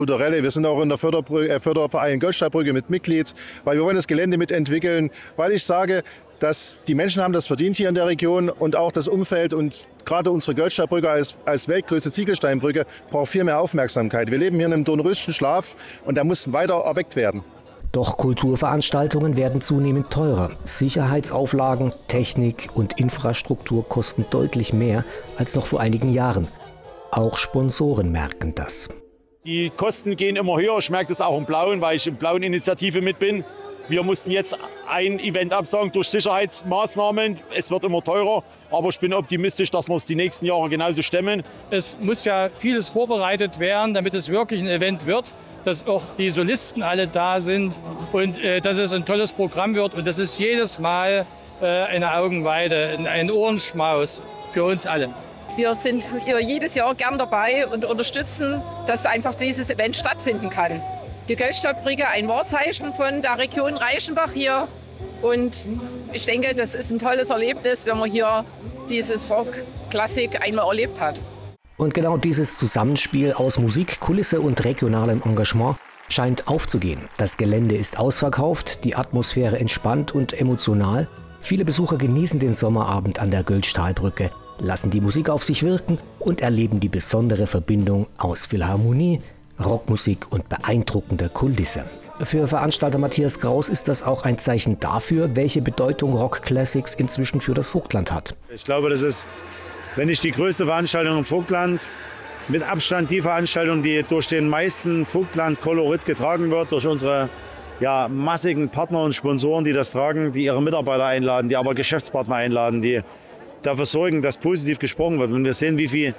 Kulturelle. Wir sind auch in der Förderverein Goldstahlbrücke mit Mitglied, weil wir wollen das Gelände mitentwickeln, weil ich sage, dass die Menschen haben das verdient hier in der Region und auch das Umfeld und gerade unsere Goldstahlbrücke als weltgrößte Ziegelsteinbrücke braucht viel mehr Aufmerksamkeit. Wir leben hier in einem dornröschen Schlaf und der muss weiter erweckt werden. Doch Kulturveranstaltungen werden zunehmend teurer. Sicherheitsauflagen, Technik und Infrastruktur kosten deutlich mehr als noch vor einigen Jahren. Auch Sponsoren merken das. Die Kosten gehen immer höher. Ich merke das auch im Blauen, weil ich in Blauen Initiative mit bin. Wir mussten jetzt ein Event absagen durch Sicherheitsmaßnahmen. Es wird immer teurer, aber ich bin optimistisch, dass wir es die nächsten Jahre genauso stemmen. Es muss ja vieles vorbereitet werden, damit es wirklich ein Event wird, dass auch die Solisten alle da sind und dass es ein tolles Programm wird. Und das ist jedes Mal eine Augenweide, ein Ohrenschmaus für uns alle. Wir sind hier jedes Jahr gern dabei und unterstützen, dass einfach dieses Event stattfinden kann. Die Goldstahlbrücke, ein Wahrzeichen von der Region Reichenbach hier. Und ich denke, das ist ein tolles Erlebnis, wenn man hier dieses Rock-Klassik einmal erlebt hat. Und genau dieses Zusammenspiel aus Musik, Kulisse und regionalem Engagement scheint aufzugehen. Das Gelände ist ausverkauft, die Atmosphäre entspannt und emotional. Viele Besucher genießen den Sommerabend an der Goldstahlbrücke, lassen die Musik auf sich wirken und erleben die besondere Verbindung aus Philharmonie, Rockmusik und beeindruckender Kulisse. Für Veranstalter Matthias Kraus ist das auch ein Zeichen dafür, welche Bedeutung Rock Classics inzwischen für das Vogtland hat. Ich glaube, das ist, wenn nicht die größte Veranstaltung im Vogtland, mit Abstand die Veranstaltung, die durch den meisten Vogtland-Kolorit getragen wird, durch unsere massigen Partner und Sponsoren, die das tragen, die ihre Mitarbeiter einladen, die aber Geschäftspartner einladen, die dafür sorgen, dass positiv gesprochen wird. Wenn wir sehen, wie viele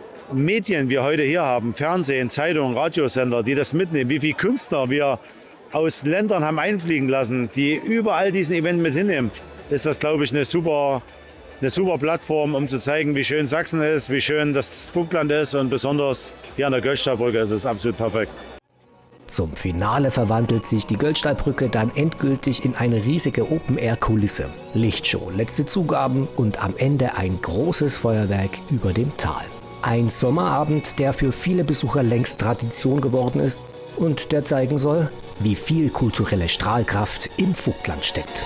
Medien wir heute hier haben, Fernsehen, Zeitungen, Radiosender, die das mitnehmen, wie viele Künstler wir aus Ländern haben einfliegen lassen, die überall diesen Event mit hinnehmen, ist das, glaube ich, eine super Plattform, um zu zeigen, wie schön Sachsen ist, wie schön das Vogtland ist und besonders hier an der Goldstahlbrücke ist es absolut perfekt. Zum Finale verwandelt sich die Goldstahlbrücke dann endgültig in eine riesige Open-Air-Kulisse. Lichtshow, letzte Zugaben und am Ende ein großes Feuerwerk über dem Tal. Ein Sommerabend, der für viele Besucher längst Tradition geworden ist und der zeigen soll, wie viel kulturelle Strahlkraft im Vogtland steckt.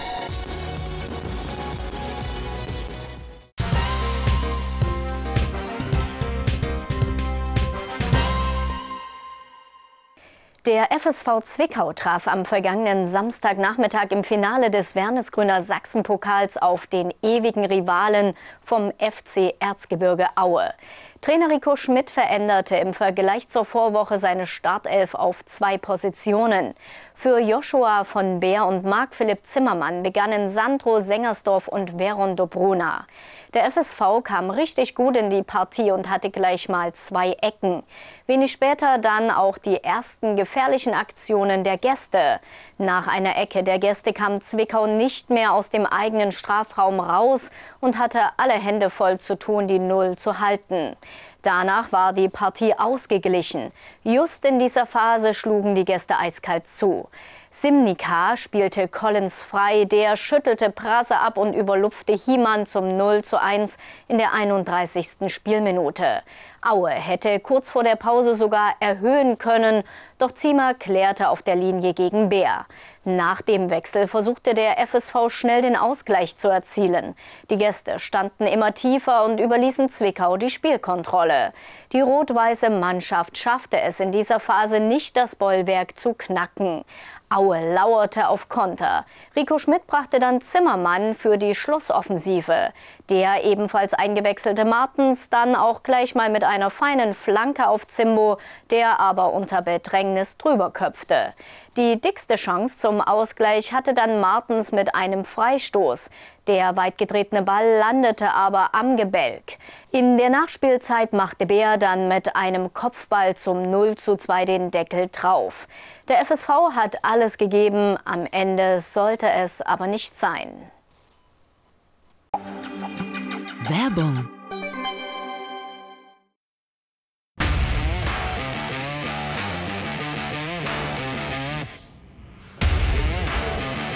Der FSV Zwickau traf am vergangenen Samstagnachmittag im Finale des Wernesgrüner Sachsenpokals auf den ewigen Rivalen vom FC Erzgebirge Aue. Trainer Rico Schmidt veränderte im Vergleich zur Vorwoche seine Startelf auf 2 Positionen. Für Joshua von Beer und Marc-Philipp Zimmermann begannen Sandro Sengersdorf und Veron Dobruna. Der FSV kam richtig gut in die Partie und hatte gleich mal 2 Ecken. Wenig später dann auch die ersten gefährlichen Aktionen der Gäste. Nach einer Ecke der Gäste kam Zwickau nicht mehr aus dem eigenen Strafraum raus und hatte alle Hände voll zu tun, die 0 zu halten. Danach war die Partie ausgeglichen. Just in dieser Phase schlugen die Gäste eiskalt zu. Simnica spielte Collins frei, der schüttelte Prase ab und überlupfte Hiemann zum 0:1 in der 31. Spielminute. Aue hätte kurz vor der Pause sogar erhöhen können, doch Ziemer klärte auf der Linie gegen Beer. Nach dem Wechsel versuchte der FSV schnell den Ausgleich zu erzielen. Die Gäste standen immer tiefer und überließen Zwickau die Spielkontrolle. Die rot-weiße Mannschaft schaffte es in dieser Phase nicht, das Bollwerk zu knacken. Aue lauerte auf Konter. Rico Schmidt brachte dann Zimmermann für die Schlussoffensive. Der ebenfalls eingewechselte Martens dann auch gleich mal mit einer feinen Flanke auf Zimbo, der aber unter Bedrängnis drüber köpfte. Die dickste Chance zum Ausgleich hatte dann Martens mit einem Freistoß. Der weit getretene Ball landete aber am Gebälk. In der Nachspielzeit machte Beer dann mit einem Kopfball zum 0:2 den Deckel drauf. Der FSV hat alles gegeben, am Ende sollte es aber nicht sein. Werbung